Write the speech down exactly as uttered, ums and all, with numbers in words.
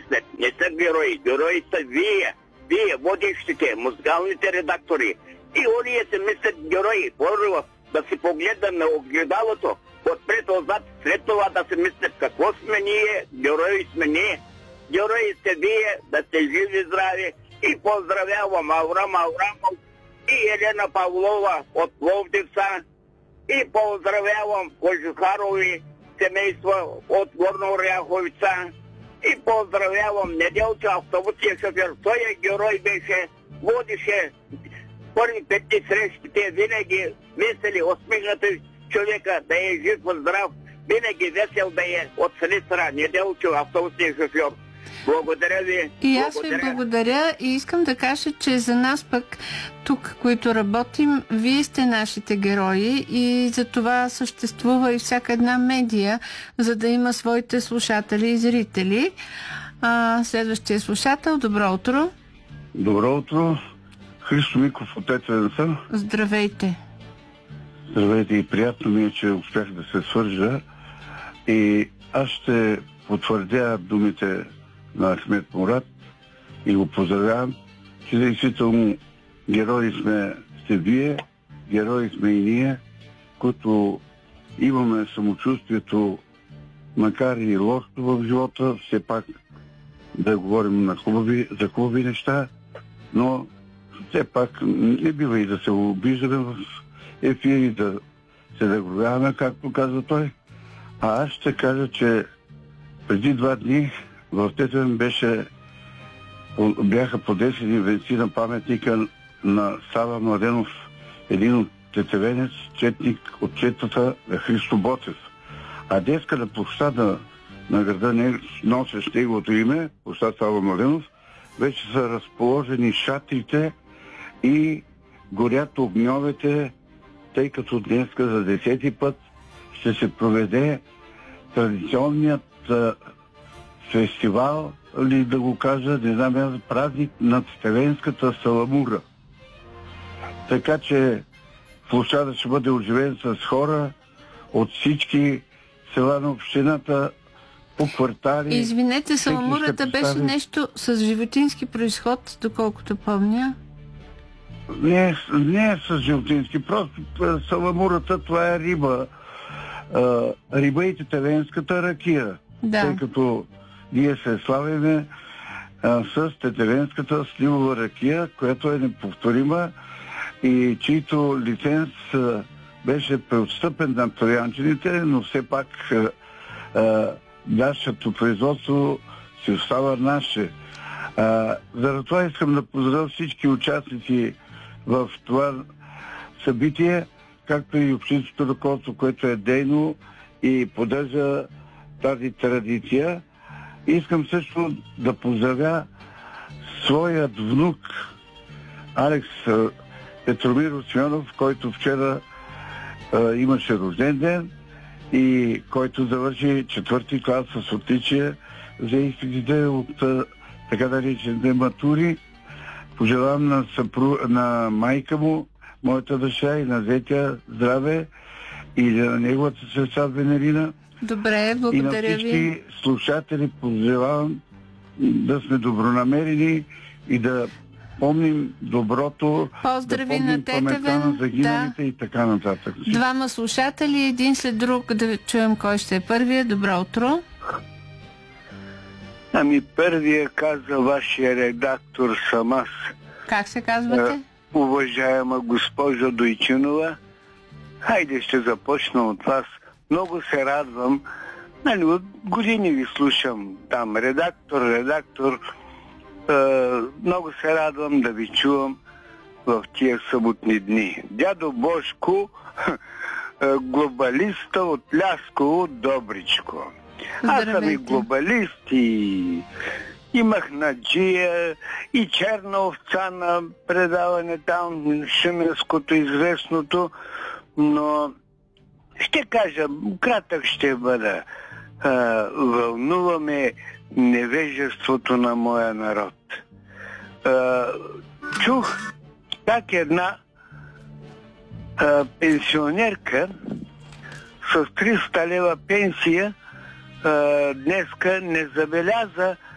мислят. Не са герои. Герои са вие. Вие, водещите, музикалните редактори. И оние се мислят герои. Първо да си погледнат на огледалото, отпред отзад, след това да се мислят какво сме ние, герои сме ние. Герои сте вие, да сте живи, здрави. И поздравявам Аврам Аврамов и Елена Павлова от Пловдивца. И поздравявам Кожухарови семейства от Горна Оряховица. И поздравявам Неделчо, автобусния шофьор. Той е герой, беше, водише първи петни срещите, винаги весели, усмихнати човека, да е жив, здрав, винаги весел да е от Силистра. Неделчо, автобусния шофьор. Благодаря ви. И аз ви благодаря и искам да кажа, че за нас пък тук, които работим, вие сте нашите герои и за това съществува и всяка една медия, за да има своите слушатели и зрители. А, следващия слушател, добро утро. Добро утро. Христо Миков от Тетевенца. Здравейте. Здравейте и приятно ми е, че успях да се свържа. И аз ще потвърдя думите на Ахмед Мурад и го поздравявам, че действително герои сме сте вие, герои сме и ние, които имаме самочувствието, макар и лошото в живота, все пак да говорим на хубави, за хубави неща, но все пак не бива и да се обиждаме в ефири, да се загрувяваме, както казва той. А аз ще кажа, че преди два дни в Тетевен беше, бяха подесени венци на паметника на Сава Младенов, един от тетевенец, четник от четата на Христо Ботев. А днеска на площада на града, не носещ неговото име, площад Сава Младенов, вече са разположени шатрите и горят огньовете, тъй като днеска за десети път ще се проведе традиционният фестивал, или да го кажа, не знам, празник на Тетевенската саламура. Така че площадът ще бъде оживен с хора от всички села на общината, по квартали. Извинете, саламурата беше нещо с животински произход, доколкото помня. Не, не е с животински, просто саламурата, това е риба. А, риба и тетевенската ракия. Да. Тъй като ние се славиме а, с тетевенската сливова ракия, която е неповторима и чийто лиценз а, беше преотстъпен на троянчените, но все пак а, а, нашето производство си остава наше. А, заради това искам да поздравя всички участници в това събитие, както и общинското ръководство, което е дейно и поддържа тази традиция. Искам също да поздравя своят внук Алекс Петромиров Симеонов, който вчера а, имаше рожден ден и който завърши четвърти клас с отличие за изпитите от а, така да наречените матури. Пожелавам на, съпру... на майка му, моята дъща и на зетя здраве и на неговата сестра Венерина. Добре, благодаря ви. И на всички ви. Слушатели пожелавам да сме добронамерени и да помним доброто, поздрави да помним на Тетевен, на загиналите да. И така нататък. Двама слушатели, един след друг, да чуем кой ще е първия. Добро утро. Ами първия каза вашия редактор съм аз. Как се казвате? Е, уважаема госпожо Дойчинова, хайде ще започна от вас. Много се радвам. Нали, от години ви слушам там. Редактор, редактор. Е, много се радвам да ви чувам в тия съботни дни. Дядо Бошко, глобалиста от Лясково, Добричко. Аз съм и глобалист, и имах наджия, и черна овца на предаване там, шуменското известното, но ще кажа, кратък ще бъда. А, вълнуваме невежеството на моя народ. А, чух как една а, пенсионерка с триста лева пенсия Uh, днеска не забеляза